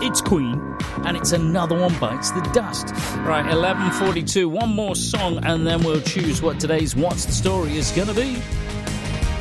It's Queen, and it's Another One Bites the Dust. Right, 11:42, one more song, and then we'll choose what today's What's the Story is going to be.